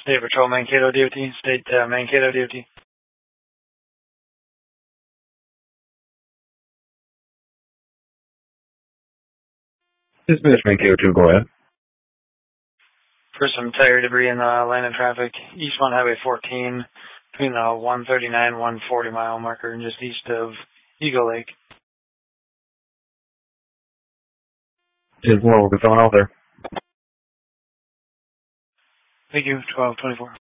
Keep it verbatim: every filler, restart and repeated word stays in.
State Patrol, Mankato D O T. State uh, Mankato D O T. Dispatch Mankato two, go ahead. For some tire debris in the line of traffic, eastbound Highway fourteen, between the one thirty-nine and one forty mile marker, and just east of Eagle Lake. ten four, we'll be filling out there. Thank you, twelve twenty-four.